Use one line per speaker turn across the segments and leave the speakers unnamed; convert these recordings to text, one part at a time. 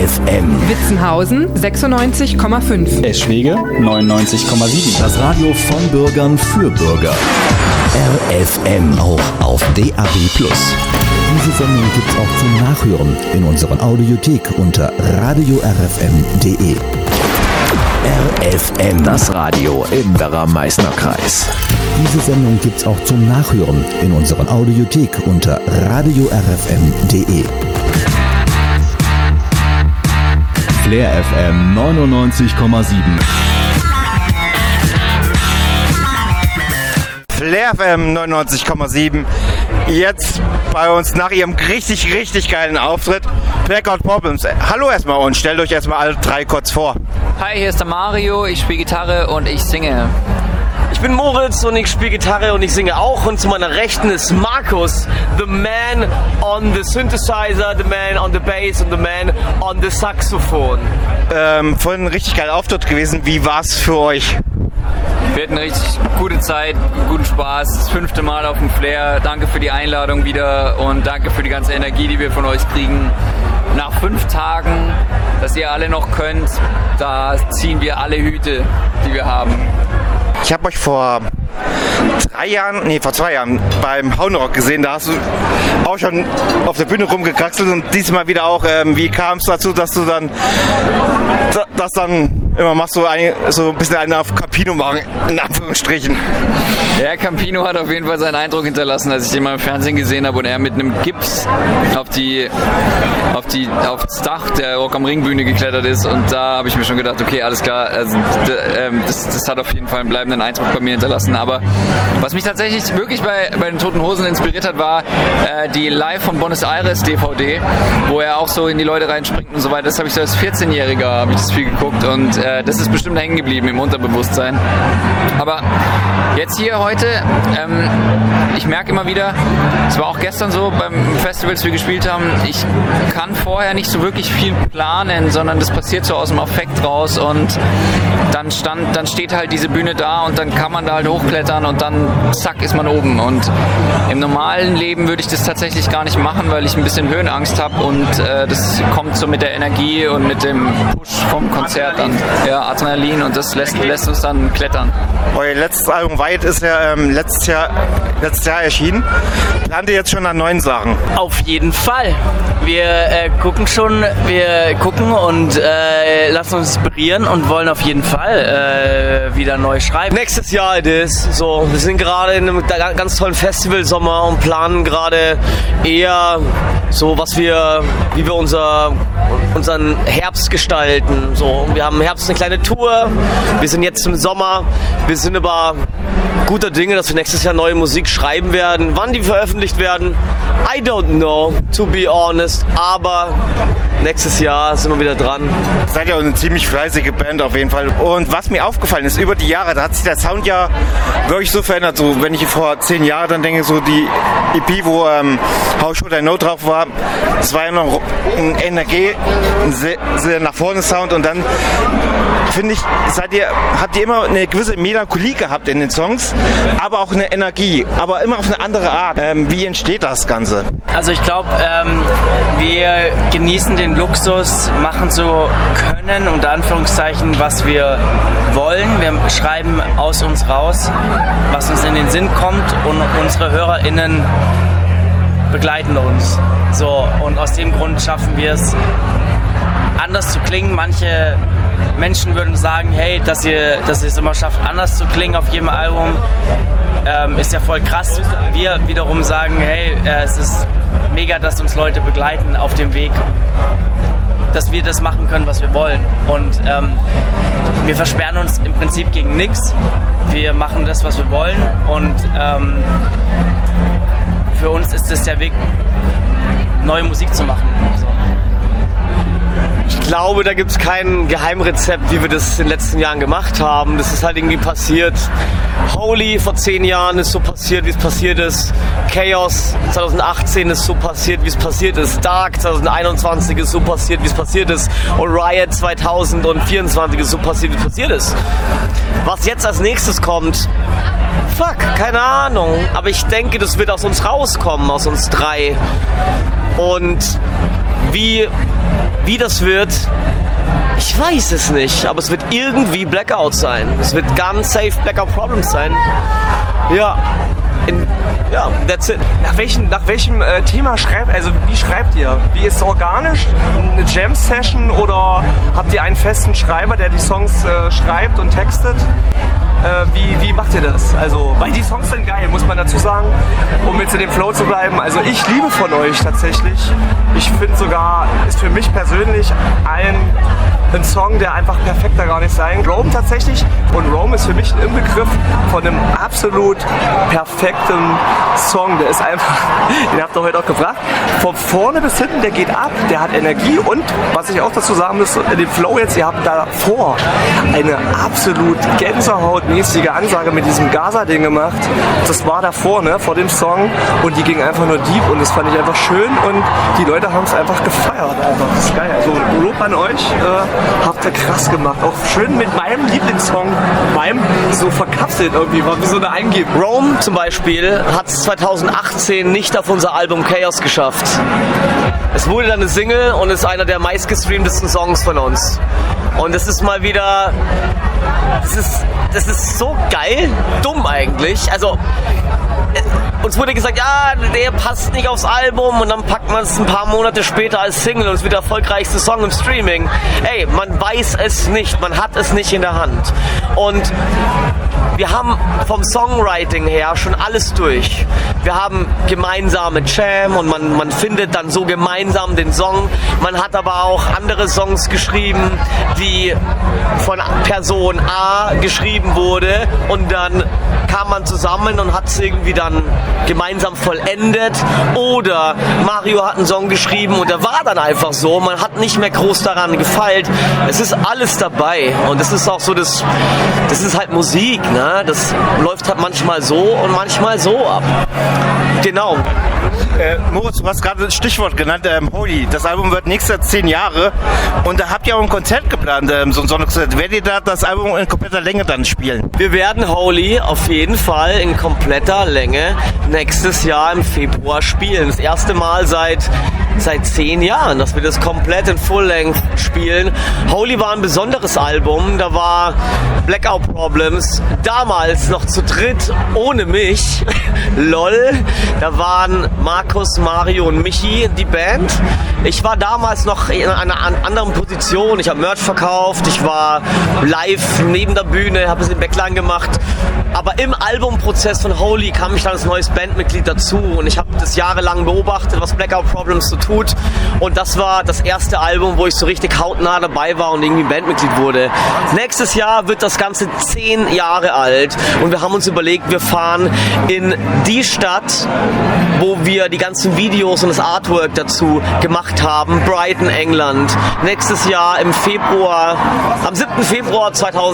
RFM.
Witzenhausen 96,5.
Eschwege 99,7.
Das Radio von Bürgern für Bürger.
RFM.
Auch auf DAB+. Diese Sendung gibt's auch zum Nachhören in unseren Audiothek unter radiorfm.de.
RFM.
Das Radio im Werra-Meißner Kreis.
Diese Sendung gibt's auch zum Nachhören in unseren Audiothek unter radiorfm.de.
Flair FM 99,7.
Flair FM 99,7. Jetzt bei uns nach ihrem richtig geilen Auftritt. Blackout Problems. Hallo erstmal und stellt euch erstmal alle drei kurz vor.
Hi, hier ist der Mario, ich spiele Gitarre und ich singe.
Ich bin Moritz und ich spiele Gitarre und ich singe auch. Und zu meiner Rechten ist Markus, the man on the synthesizer, the man on the bass und the man on the Saxophon.
Vorhin ein richtig geiler Auftritt gewesen. Wie war's für euch?
Wir hatten eine richtig gute Zeit, guten Spaß. Das 5. Mal auf dem Flair. Danke für die Einladung wieder und danke für die ganze Energie, die wir von euch kriegen. Nach 5 Tagen, dass ihr alle noch könnt, da ziehen wir alle Hüte, die wir haben.
Ich habe euch vor 2 Jahren beim Hauenrock gesehen. Da hast du auch schon auf der Bühne rumgekraxelt und diesmal wieder auch. Wie kam es dazu, dass du dann immer machst, so ein bisschen einen auf Campino machen, in Anführungsstrichen?
Ja, Campino hat auf jeden Fall seinen Eindruck hinterlassen, als ich den mal im Fernsehen gesehen habe und er mit einem Gips aufs Dach der Rock am Ring Bühne geklettert ist, und da habe ich mir schon gedacht, okay, alles klar, also, das hat auf jeden Fall einen bleibenden Eindruck bei mir hinterlassen. Aber was mich tatsächlich wirklich bei den Toten Hosen inspiriert hat, war die Live von Buenos Aires DVD, wo er auch so in die Leute reinspringt und so weiter. Das habe ich so als 14-Jähriger habe ich das viel geguckt und das ist bestimmt hängen geblieben im Unterbewusstsein. Aber jetzt hier heute, ich merke immer wieder, es war auch gestern so beim Festival, das wir gespielt haben, ich kann vorher nicht so wirklich viel planen, sondern das passiert so aus dem Affekt raus und dann steht halt diese Bühne da und dann kann man da halt hochklettern und dann zack ist man oben. Und im normalen Leben würde ich das tatsächlich gar nicht machen, weil ich ein bisschen Höhenangst habe und das kommt so mit der Energie und mit dem Push vom Konzert dann. Ja, Adrenalin, und das lässt uns dann klettern.
Euer letztes Album White ist ja letztes Jahr erschienen. Plant ihr jetzt schon an neuen Sachen?
Auf jeden Fall. Wir gucken und lassen uns inspirieren und wollen auf jeden Fall wieder neu schreiben. Nächstes Jahr ist so. Wir sind gerade in einem ganz tollen Festivalsommer und planen gerade eher so, wie wir unseren Herbst gestalten. So, wir haben im Herbst eine kleine Tour. Wir sind jetzt im Sommer. Wir sind aber guter Dinge, dass wir nächstes Jahr neue Musik schreiben werden. Wann die veröffentlicht werden, I don't know, to be honest. Aber nächstes Jahr sind wir wieder dran.
Seid ja eine ziemlich fleißige Band auf jeden Fall. Und was mir aufgefallen ist, über die Jahre, da hat sich der Sound ja wirklich so verändert. So, wenn ich vor 10 Jahren dann denke, so die EP, wo How Should I Know drauf war, das war ja noch ein Energie, ein sehr nach vorne Sound, und dann finde ich, habt ihr immer eine gewisse Melancholie gehabt in den Songs, aber auch eine Energie, aber immer auf eine andere Art. Wie entsteht das Ganze?
Also ich glaube, wir genießen den Luxus, machen so können, unter Anführungszeichen, was wir wollen. Wir schreiben aus uns raus, was uns in den Sinn kommt, und unsere HörerInnen begleiten uns. So, und aus dem Grund schaffen wir es, anders zu klingen. Manche Menschen würden sagen, hey, dass ihr es immer schafft, anders zu klingen auf jedem Album, ist ja voll krass. Wir wiederum sagen, hey, es ist mega, dass uns Leute begleiten auf dem Weg, dass wir das machen können, was wir wollen. Und wir versperren uns im Prinzip gegen nichts. Wir machen das, was wir wollen, und für uns ist es der Weg, neue Musik zu machen. So.
Ich glaube, da gibt es kein Geheimrezept, wie wir das in den letzten Jahren gemacht haben. Das ist halt irgendwie passiert. Holy vor 10 Jahren ist so passiert, wie es passiert ist. Chaos 2018 ist so passiert, wie es passiert ist. Dark 2021 ist so passiert, wie es passiert ist. Und Riot 2024 ist so passiert, wie es passiert ist. Was jetzt als nächstes kommt, keine Ahnung. Aber ich denke, das wird aus uns rauskommen, aus uns drei. Und Wie das wird, ich weiß es nicht, aber es wird irgendwie Blackout sein. Es wird ganz safe Blackout Problems sein. Ja. Ja, that's it.
Nach welchem Thema wie schreibt ihr? Wie ist es organisch? Eine Jam-Session oder habt ihr einen festen Schreiber, der die Songs schreibt und textet? Wie macht ihr das? Also, weil die Songs sind geil, muss man dazu sagen, um jetzt in dem Flow zu bleiben. Also ich liebe von euch tatsächlich. Ich finde sogar, ist für mich persönlich ein Song, der einfach perfekter gar nicht sein kann. Rome tatsächlich. Und Rome ist für mich ein Inbegriff von einem absolut perfekten Song. Der ist einfach, den habt ihr heute auch gebracht, von vorne bis hinten, der geht ab, der hat Energie und, was ich auch dazu sagen muss, in dem Flow jetzt, ihr habt davor eine absolut gänsehautmäßige Ansage mit diesem Gaza-Ding gemacht. Das war davor, ne, vor dem Song und die ging einfach nur deep und das fand ich einfach schön und die Leute haben es einfach gefeiert. Einfach. Das ist geil. Also Lob an euch, habt ihr krass gemacht. Auch schön mit meinem Lieblingssong, so verkapselt irgendwie, war wie so eine Eingebung.
Rome zum Beispiel hat es 2018 nicht auf unser Album Chaos geschafft. Es wurde dann eine Single und ist einer der meistgestreamtesten Songs von uns. Und es ist mal wieder, das ist so geil, dumm eigentlich. Also uns wurde gesagt, ja, der passt nicht aufs Album und dann packt man es ein paar Monate später als Single und es wird der erfolgreichste Song im Streaming. Ey, man weiß es nicht, man hat es nicht in der Hand. Und wir haben vom Songwriting her schon alles durch. Wir haben gemeinsame Jam und man findet dann so gemeinsam den Song. Man hat aber auch andere Songs geschrieben, die von Person A geschrieben wurde und dann kam man zusammen und hat es irgendwie dann gemeinsam vollendet. Oder Mario hat einen Song geschrieben und der war dann einfach so. Man hat nicht mehr groß daran gefeilt. Es ist alles dabei und es ist auch so, das ist halt Musik, ne? Das läuft halt manchmal so und manchmal so ab. Genau.
Moritz, du hast gerade das Stichwort genannt, Holy. Das Album wird nächstes Jahr 10 Jahre und da habt ihr auch ein Konzert geplant, so ein Sonntagskonzert. Werdet ihr da das Album in kompletter Länge dann spielen?
Wir werden Holy auf jeden Fall in kompletter Länge nächstes Jahr im Februar spielen. Das erste Mal seit 10 Jahren, dass wir das komplett in Full-Length spielen. Holy war ein besonderes Album, da war Blackout Problems damals noch zu dritt ohne mich. LOL, da waren Markus, Mario und Michi die Band. Ich war damals noch in einer anderen Position, ich habe Merch verkauft, ich war live neben der Bühne, habe ein bisschen Backline gemacht. Aber im Albumprozess von Holy kam ich dann als neues Bandmitglied dazu und ich habe das jahrelang beobachtet, was Blackout Problems so tut. Und das war das erste Album, wo ich so richtig hautnah dabei war und irgendwie Bandmitglied wurde. Nächstes Jahr wird das Ganze 10 Jahre alt und wir haben uns überlegt, wir fahren in die Stadt, wo wir die ganzen Videos und das Artwork dazu gemacht haben, Brighton, England. Nächstes Jahr im Februar, am 7. Februar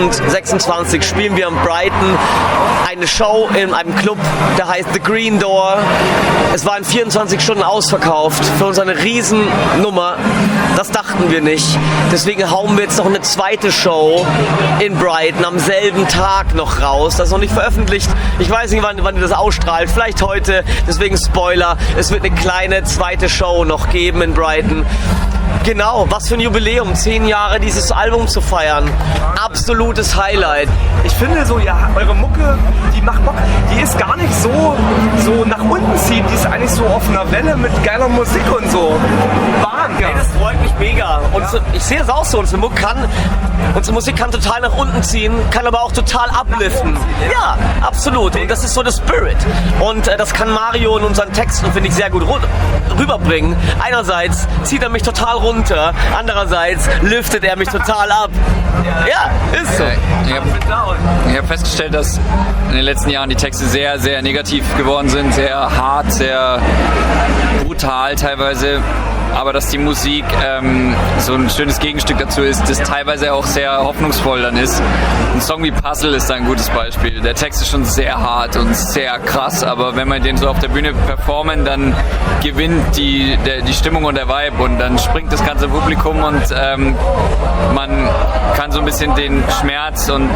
2026 spielen wir in Brighton eine Show in einem Club, der heißt The Green Door. Es war in 24 Stunden ausverkauft. Für uns eine Riesennummer. Das dachten wir nicht. Deswegen hauen wir jetzt noch eine zweite Show in Brighton am selben Tag noch raus. Das ist noch nicht veröffentlicht. Ich weiß nicht, wann ihr das ausstrahlt. Vielleicht heute. Deswegen Spoiler. Es wird eine kleine zweite Show noch geben in Brighton. Genau, was für ein Jubiläum, 10 Jahre dieses Album zu feiern. Absolutes Highlight.
Ich finde so, ja, eure Mucke, die macht Bock, die ist gar nicht so nach unten ziehen, die ist eigentlich so auf einer Welle mit geiler Musik und so. Wahnsinn.
Hey, das freut mich mega. Und ich sehe es auch so, unsere Musik kann total nach unten ziehen, kann aber auch total upliften. Ja, absolut. Und das ist so der Spirit. Und das kann Mario in unseren Texten, finde ich, sehr gut rüberbringen. Einerseits zieht er mich total runter, andererseits liftet er mich total ab. Ja, ist so.
Ich habe festgestellt, dass in den letzten Jahren die Texte sehr, sehr negativ geworden sind, sehr hart, sehr brutal teilweise. Aber dass die Musik so ein schönes Gegenstück dazu ist, das teilweise auch sehr hoffnungsvoll dann ist. Ein Song wie Puzzle ist da ein gutes Beispiel. Der Text ist schon sehr hart und sehr krass, aber wenn wir den so auf der Bühne performen, dann gewinnt die Stimmung und der Vibe und dann springt das ganze Publikum und man kann so ein bisschen den Schmerz und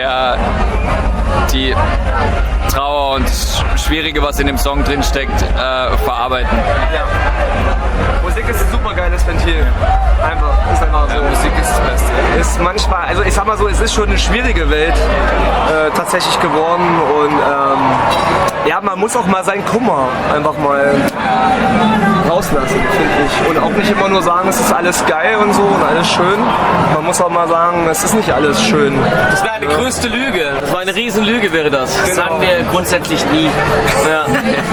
die Trauer und Schwierige, was in dem Song drin steckt, verarbeiten.
Ja. Musik ist ein super geiles Ventil. definitiv. Ist einfach so.
Musik ist das Beste.
Ist manchmal, also ich sag mal so, es ist schon eine schwierige Welt tatsächlich geworden und ja, man muss auch mal seinen Kummer einfach mal rauslassen, finde ich. Und auch nicht immer nur sagen, es ist alles geil und so und alles schön. Man muss auch mal sagen, es ist nicht alles schön.
Das wäre eine größte Lüge. Das war eine Riesenlüge, wäre das. Das sagen wir grundsätzlich nie. Ja.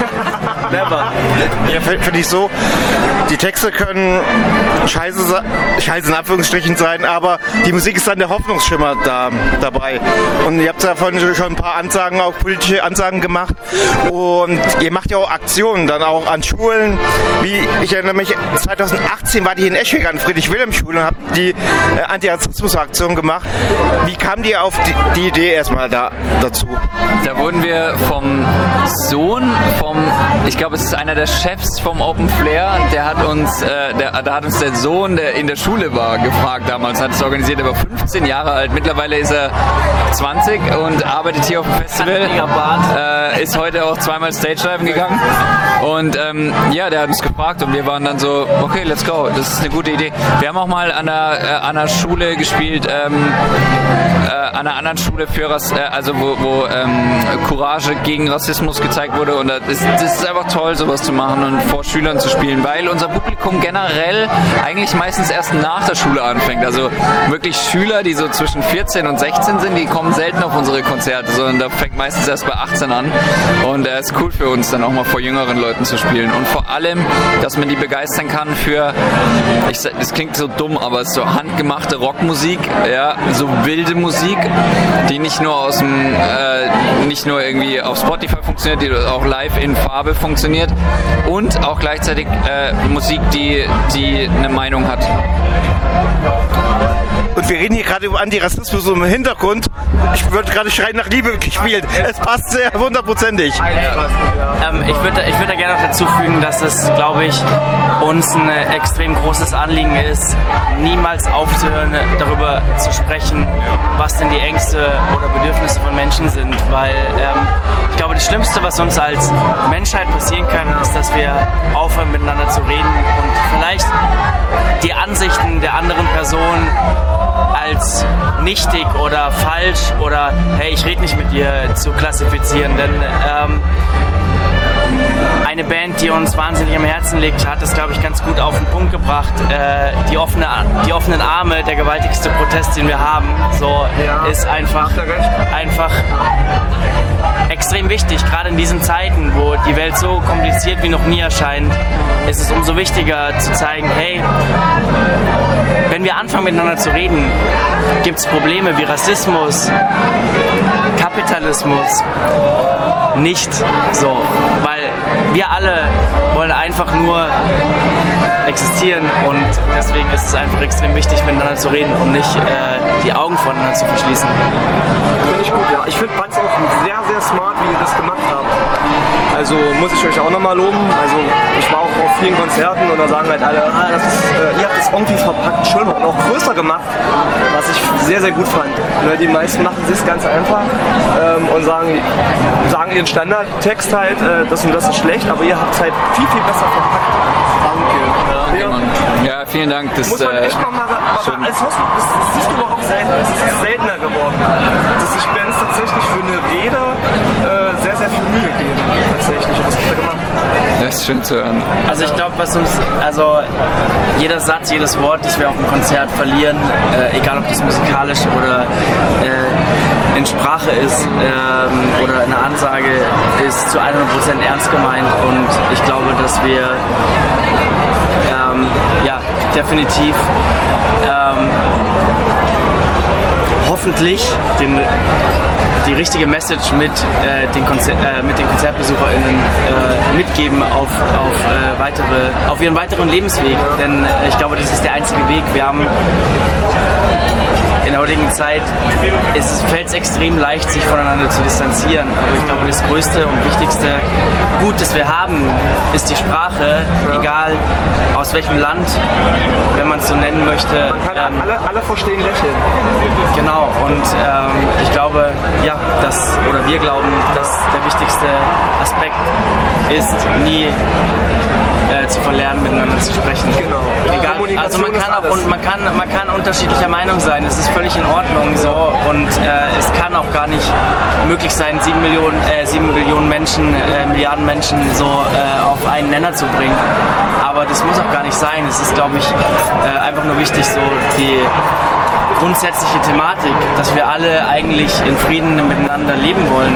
Never.
Ja, finde ich so, die Texte können scheiße in Anführungsstrichen sein, aber die Musik ist dann der Hoffnungsschimmer dabei. Und ihr habt ja vorhin schon ein paar Ansagen, auch politische Ansagen gemacht. Und ihr macht ja auch Aktionen dann auch an Schulen. Wie ich erinnere mich, 2018 war die in Eschwege an Friedrich-Wilhelm-Schule und habt die Antirassismus-Aktion gemacht. Wie kam die auf die Idee erstmal dazu?
Da wurden wir vom Sohn ich glaube, es ist einer der Chefs vom Open Flair, der hat uns der Sohn, der in der Schule war, gefragt damals, hat es organisiert, er war 15 Jahre alt, mittlerweile ist er 20 und arbeitet hier auf dem Festival, ist heute auch zweimal Stage-Diven gegangen und ja, der hat uns gefragt und wir waren dann so, okay, let's go, das ist eine gute Idee. Wir haben auch mal an einer Schule gespielt, an einer anderen Schule für wo Courage gegen Rassismus gezeigt wurde und das ist einfach toll, sowas zu machen und vor Schülern zu spielen, weil unser Publikum generell eigentlich meistens erst nach der Schule anfängt. Also wirklich Schüler, die so zwischen 14 und 16 sind, die kommen selten auf unsere Konzerte, sondern da fängt meistens erst bei 18 an und es ist cool für uns, dann auch mal vor jüngeren Leuten zu spielen und vor allem, dass man die begeistern kann für, es klingt so dumm, aber es ist so handgemachte Rockmusik, ja, so wilde Musik, die nicht nur nicht nur irgendwie auf Spotify funktioniert, die auch live in Farbe funktioniert und auch gleichzeitig Musik, die eine Meinung hat.
Und wir reden hier gerade über Antirassismus im Hintergrund. Ich würde gerade Schreien nach Liebe gespielt. Es passt sehr hundertprozentig.
Ich würde da gerne noch dazu fügen, dass es, glaube ich, uns ein extrem großes Anliegen ist, niemals aufzuhören, darüber zu sprechen, was denn die Ängste oder Bedürfnisse von Menschen sind. Weil ich glaube, das Schlimmste, was uns als Menschheit passieren kann, ist, dass wir aufhören, miteinander zu reden und vielleicht die Ansichten der anderen Person als nichtig oder falsch oder hey, ich rede nicht mit dir zu klassifizieren, denn eine Band, die uns wahnsinnig am Herzen liegt, hat das, glaube ich, ganz gut auf den Punkt gebracht. Die offenen Arme, der gewaltigste Protest, den wir haben, so ist einfach extrem wichtig. Gerade in diesen Zeiten, wo die Welt so kompliziert wie noch nie erscheint, ist es umso wichtiger zu zeigen, hey, wenn wir anfangen miteinander zu reden, gibt es Probleme wie Rassismus, Kapitalismus nicht so, weil wir alle wollen einfach nur existieren und deswegen ist es einfach extrem wichtig, miteinander zu reden und nicht die Augen voneinander zu verschließen.
Finde ich gut, ja. Ich finde Bands auch sehr, sehr smart, wie ihr das gemacht habt. Also muss ich euch auch nochmal loben. Also ich war auch auf vielen Konzerten und da sagen halt alle, ihr habt das irgendwie verpackt, schön und auch größer gemacht, was ich sehr, sehr gut fand. Die meisten machen es ganz einfach und sagen ihren Standardtext halt, das und das ist schlecht, aber ihr habt es halt viel, viel besser verpackt. Danke.
Ja, vielen Dank. Das
muss man echt nochmal sagen, als Host, das siehst du aber auch selten, es ist seltener geworden, dass sich Bands tatsächlich für eine Rede sehr, sehr viel Mühe geben. Tatsächlich, was habt ihr gemacht?
Das ist schön zu hören.
Also ich glaube, jeder Satz, jedes Wort, das wir auf dem Konzert verlieren, egal ob das musikalisch oder in Sprache ist oder eine Ansage, ist zu 100% ernst gemeint und ich glaube, dass wir definitiv hoffentlich die richtige Message mit den KonzertbesucherInnen mitgeben auf ihren weiteren Lebensweg. Denn ich glaube, das ist der einzige Weg. Wir haben in der heutigen Zeit fällt es extrem leicht, sich voneinander zu distanzieren. Aber ich glaube, das größte und wichtigste Gut, das wir haben, ist die Sprache, egal aus welchem Land, wenn man es so nennen möchte.
Alle verstehen Lächeln.
Genau, und ich glaube, wir glauben, dass der wichtigste Aspekt ist, nie zu verlernen, miteinander zu sprechen.
Genau.
Egal,
Also man kann unterschiedlicher Meinung sein. Es ist völlig in Ordnung so und es kann auch gar nicht möglich sein, 7 Billionen Menschen, Milliarden Menschen so auf einen Nenner zu bringen. Aber das muss auch gar nicht sein. Es ist, glaube ich, einfach nur wichtig, so die grundsätzliche Thematik, dass wir alle eigentlich in Frieden miteinander leben wollen,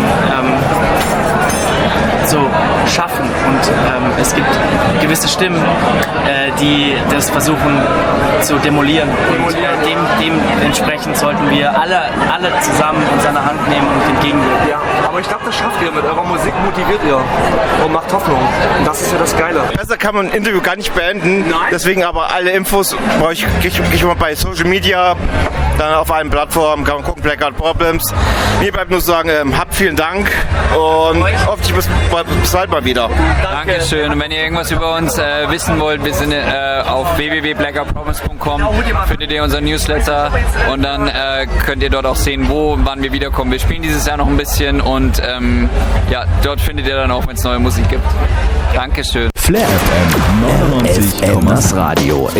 so schaffen. Und es gibt gewisse Stimmen, die das versuchen zu demolieren. Und dementsprechend sollten wir alle zusammen uns an der Hand nehmen und entgegenwirken.
Ja, aber ich glaube, das schafft ihr. Mit eurer Musik motiviert ihr und macht Hoffnung. Und das ist ja das Geile.
Besser kann man ein Interview gar nicht beenden.
Nein.
Deswegen aber alle Infos gehe ich mal bei Social Media, dann auf allen Plattformen, kann man gucken, Blackout Problems. Mir bleibt nur sagen, habt vielen Dank und hoffentlich bis bald mal wieder.
Dankeschön. Und wenn ihr irgendwas über uns wissen wollt, wir sind auf www.blackoutproblems.com, findet ihr unseren Newsletter und dann könnt ihr dort auch sehen, wann wir wiederkommen. Wir spielen dieses Jahr noch ein bisschen und dort findet ihr dann auch, wenn es neue Musik gibt. Dankeschön.
Flair FM 99,7.
Das Radio